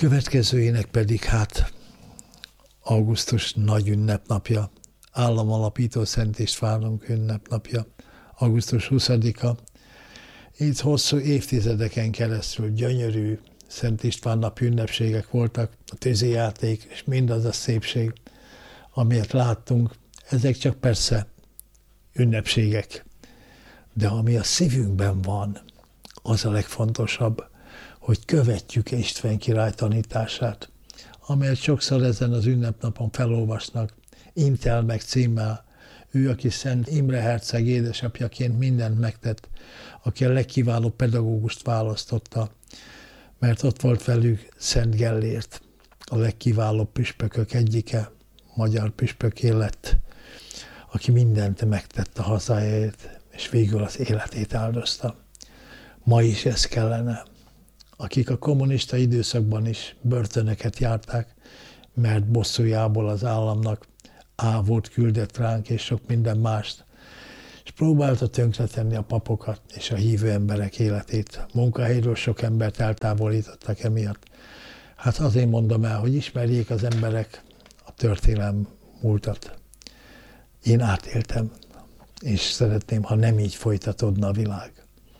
Következőjének pedig augusztus nagy ünnepnapja, államalapító Szent Istvánunk ünnepnapja, augusztus 20-a. Itt hosszú évtizedeken keresztül gyönyörű Szent István nap ünnepségek voltak, a tűzijáték és mindaz a szépség, amilyet láttunk, ezek csak persze ünnepségek. De ami a szívünkben van, az a legfontosabb, hogy követjük István király tanítását, amelyet sokszor ezen az ünnepnapon felolvasnak, Intelmek címmel. Ő, aki Szent Imre herceg édesapjaként mindent megtett, aki a legkiválóbb pedagógust választotta, mert ott volt velük Szent Gellért, a legkiválóbb püspökök egyike, magyar püspöké lett, aki mindent megtett a hazájáért, és végül az életét áldozta. Ma is ez kellene. Akik a kommunista időszakban is börtönöket járták, mert bosszújából az államnak ávót küldett ránk, és sok minden mást, és próbálta tönkretenni a papokat és a hívő emberek életét. Munkahelyről sok embert eltávolítottak emiatt. Hát azért mondom el, hogy ismerjék az emberek a történelem múltat. Én átéltem, és szeretném, ha nem így folytatódna a világ.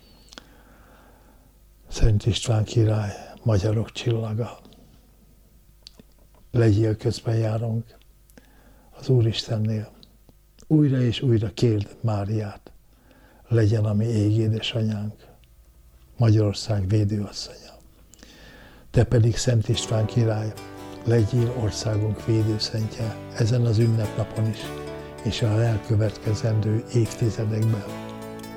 Szent István király, magyarok csillaga. Legyél közben járunk az Úristennél. Újra és újra kérd Máriát, legyen a mi ég édesanyánk, Magyarország védőasszonya. Te pedig, Szent István király, legyél országunk védőszentje ezen az ünnepnapon is, és a elkövetkezendő évtizedekben.